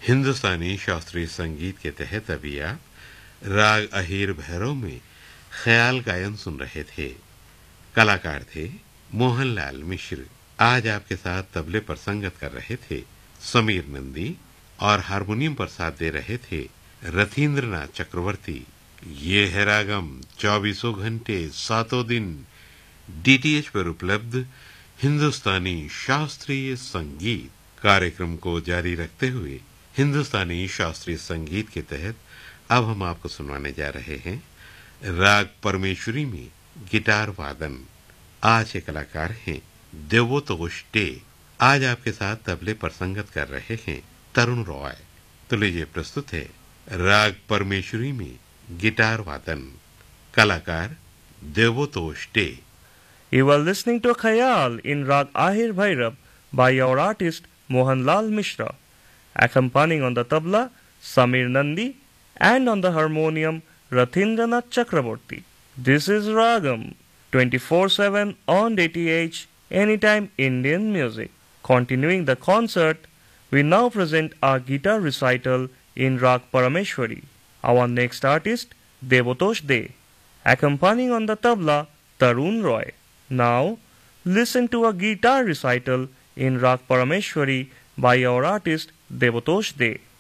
हिंदुस्तानी शास्त्रीय संगीत के तहत अभी आप राग अहीर भैरव में ख्याल गायन सुन रहे थे। कलाकार थे मोहनलाल मिश्र। आज आपके साथ तबले पर संगत कर रहे थे समीर नंदी और हारमोनियम पर साथ दे रहे थे रथींद्रनाथ चक्रवर्ती। ये है रागम 24 घंटे 7 दिन डीटीएच पर उपलब्ध हिंदुस्तानी शास्त्रीय संगीत। कार्यक्रम को जारी रखते हुए हिंदुस्तानी शास्त्रीय संगीत के तहत अब हम आपको सुनवाने जा रहे हैं राग परमेश्वरी में गिटार वादन। आज के कलाकार हैं देवोतोष डे। आज आपके साथ तबले पर संगत कर रहे हैं तरुण रॉय। तो लीजिए प्रस्तुत है राग परमेश्वरी में गिटार वादन। कलाकार देवोतोष day. You are listening to Khayal in Rag Ahir Bhairav by our artist Mohanlal Mishra, accompanying on the tabla Samir Nandi and on the harmonium Rathindranath Chakraborty. This is Ragam 24/7 on DTH Anytime Indian Music. Continuing the concert, we now present our guitar recital in Rag Parameshwari. Our next artist Devotosh De, accompanying on the tabla Tarun Roy. Now, listen to a guitar recital in Rag Parameshwari by our artist Devotosh De.